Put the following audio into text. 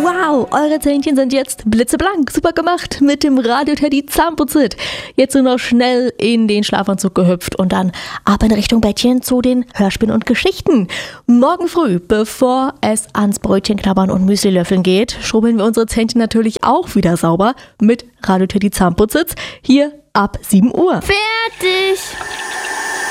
Wow, eure Zähnchen sind jetzt blitzeblank, super gemacht mit dem Radio Teddy Zahnputzit. Jetzt nur noch schnell in den Schlafanzug gehüpft und dann ab in Richtung Bettchen zu den Hörspielen und Geschichten. Morgen früh, bevor es ans Brötchen knabbern und Müsli löffeln geht, schrubbeln wir unsere Zähnchen natürlich auch wieder sauber mit Radio Teddy Zahnputzit hier ab 7 Uhr. Fertig!